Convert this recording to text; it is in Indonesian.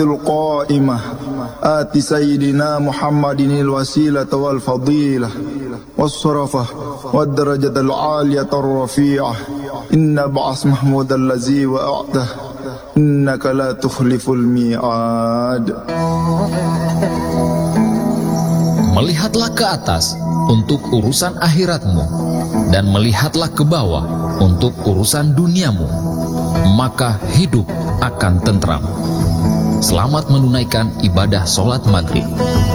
القائمة آت سيدنا محمد الوسيلة والفضيلة والشرفة والدرجة العالية الرفيعة إن بعث محمود الذي وعده إنك لا تخلف الميعاد. Melihatlah ke atas untuk urusan akhiratmu, dan melihatlah ke bawah untuk urusan duniamu, maka hidup akan tentram. Selamat menunaikan ibadah sholat maghrib.